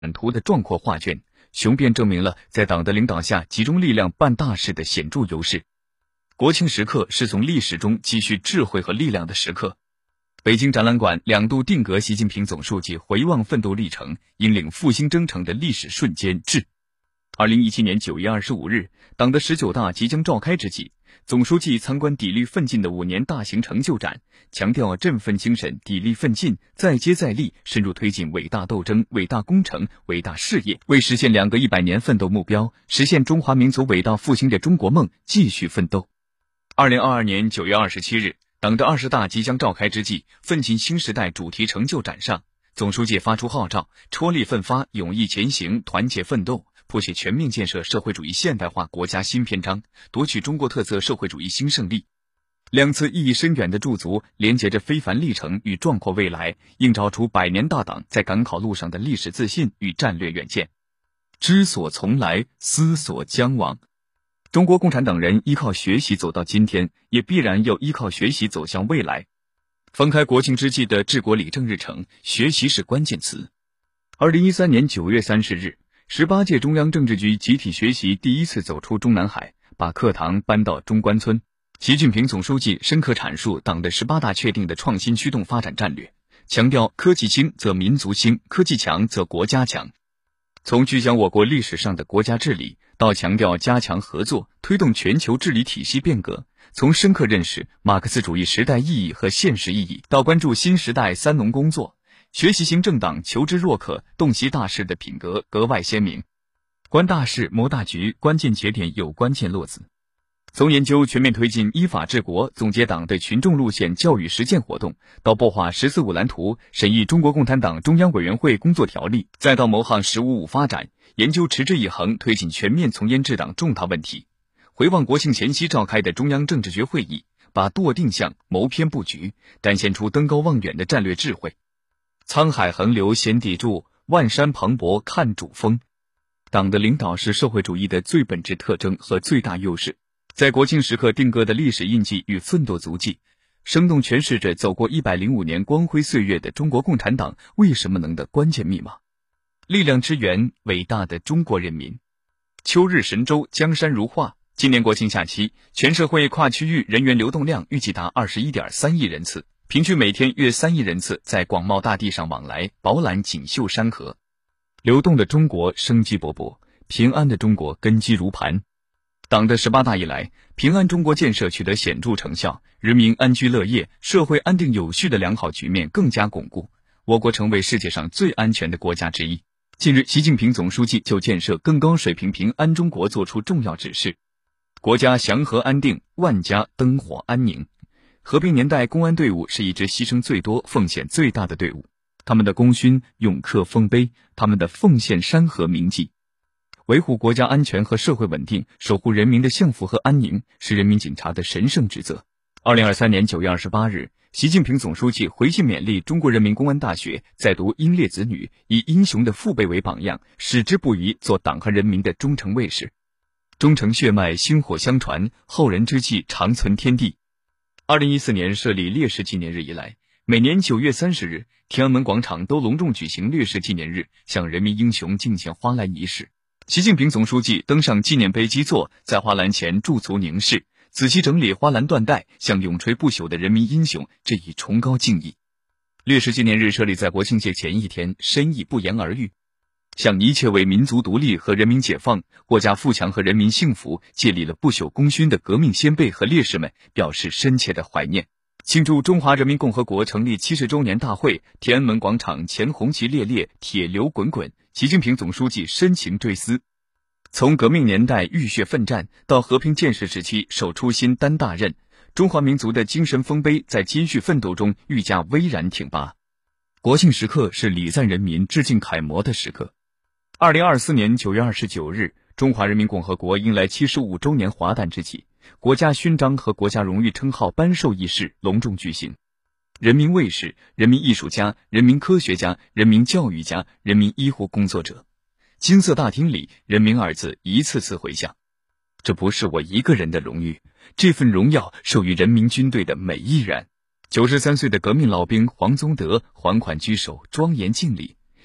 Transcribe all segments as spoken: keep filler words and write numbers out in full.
图的壮阔画卷，雄辩证明了在党的领导下集中力量办大事的显著优势。国庆时刻是从历史中积蓄智慧和力量的时刻。北京展览馆两度定格习近平总书记回望奋斗历程、引领复兴征程的历史瞬间至。二零一七年九月二十五日，党的十九大即将召开之际，总书记参观砥砺奋进的五年大型成就展，强调振奋精神、砥砺奋进、再接再厉，深入推进伟大斗争、伟大工程、伟大事业，为实现两个一百年奋斗目标、实现中华民族伟大复兴的中国梦继续奋斗。二零二二年九月二十七日，党的二十大即将召开之际，奋进新时代主题成就展上，总书记发出号召，踔厉奋发，勇毅前行，团结奋斗，谱写全面建设社会主义现代化国家新篇章，夺取中国特色社会主义新胜利。两次意义深远的驻足，连接着非凡历程与壮阔未来，映照出百年大党在赶考路上的历史自信与战略远见。知所从来，思所将往。中国共产党人依靠学习走到今天，也必然要依靠学习走向未来。翻开国庆之际的治国理政日程，学习是关键词。二零一三年九月三十日，十八届中央政治局集体学习第一次走出中南海，把课堂搬到中关村。习近平总书记深刻阐述党的十八大确定的创新驱动发展战略，强调科技兴则民族兴，科技强则国家强。从聚焦我国历史上的国家治理，到强调加强合作，推动全球治理体系变革；从深刻认识马克思主义时代意义和现实意义，到关注新时代三农工作，学习型政党求知若渴、洞悉大事的品格格外鲜明。观大事、谋大局，关键节点有关键落子。从研究全面推进依法治国，总结党对群众路线教育实践活动，到擘画十四五蓝图，审议中国共产党中央委员会工作条例，再到谋划十五五发展，研究持之以恒推进全面从严治党重大问题。回望国庆前夕召开的中央政治局会议，把舵定向，谋篇布局，展现出登高望远的战略智慧。沧海横流显砥柱，万山磅礴看主峰。党的领导是社会主义的最本质特征和最大优势。在国庆时刻定格的历史印记与奋斗足迹，生动诠释着走过一百零五年光辉岁月的中国共产党为什么能的关键密码。力量之源，伟大的中国人民。秋日神州，江山如画。今年国庆假期，全社会跨区域人员流动量预计达 二十一点三亿人次，平均每天约三亿人次在广袤大地上往来，饱览锦绣山河。流动的中国生机勃勃，平安的中国根基如磐。党的十八大以来，平安中国建设取得显著成效，人民安居乐业、社会安定有序的良好局面更加巩固，我国成为世界上最安全的国家之一。近日，习近平总书记就建设更高水平平安中国作出重要指示。国家祥和安定，万家灯火安宁。和平年代公安队伍是一支牺牲最多、奉献最大的队伍，他们的功勋永刻丰碑，他们的奉献山河铭记。维护国家安全和社会稳定，守护人民的幸福和安宁，是人民警察的神圣职责。二零二三年九月二十八日，习近平总书记回信勉励中国人民公安大学在读英烈子女，以英雄的父辈为榜样，矢志不渝做党和人民的忠诚卫士。忠诚血脉薪火相传，后人之际长存天地。二零一四年设立烈士纪念日以来，每年九月三十日，天安门广场都隆重举行烈士纪念日，向人民英雄敬献花篮仪式。习近平总书记登上纪念碑基座，在花篮前驻足凝视，仔细整理花篮缎带，向永垂不朽的人民英雄致以崇高敬意。烈士纪念日设立在国庆节前一天，深意不言而喻，向一切为民族独立和人民解放、国家富强和人民幸福建立了不朽功勋的革命先辈和烈士们表示深切的怀念。庆祝中华人民共和国成立七十周年大会，天安门广场前红旗猎猎，铁流滚滚，习近平总书记深情追思。从革命年代浴血奋战到和平建设时期守初心担大任，中华民族的精神丰碑在艰巨奋斗中愈加巍然挺拔。国庆时刻是礼赞人民、致敬楷模的时刻。二零二四年九月二十九日，中华人民共和国迎来七十五周年华诞之际，国家勋章和国家荣誉称号颁授仪式隆重举行。人民卫士、人民艺术家、人民科学家、人民教育家、人民医护工作者，金色大厅里人民二字一次次回响。这不是我一个人的荣誉，这份荣耀授予人民军队的每一人。九十三岁的革命老兵黄宗德缓缓居首，庄严敬礼，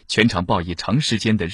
全场报以长时间的